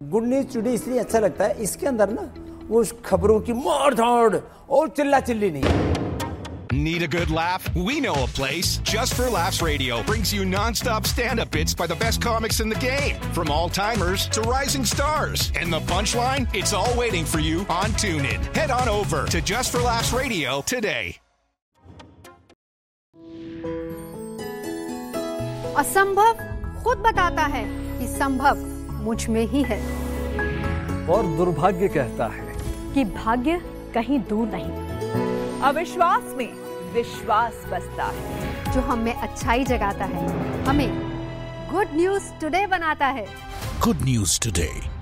Good news today इसलिए अच्छा लगता है, इसके अंदर ना वो खबरों की मार धाड़ और चिल्ला चिल्ली नहीं। Need a good laugh? We know a place. Just for Laughs Radio brings you non-stop stand-up bits by the best comics in the game. From all-timers to rising stars. And the punchline? It's all waiting for you on TuneIn. Head on over to Just for Laughs Radio today. असंभव खुद बताता है कि संभव मुझ में ही है। और दुर्भाग्य कहता है कि भाग्य कहीं दूर नहीं। अविश्वास में विश्वास बसता है। जो हम में अच्छाई जगाता है, हमें गुड न्यूज टुडे बनाता है। Good news today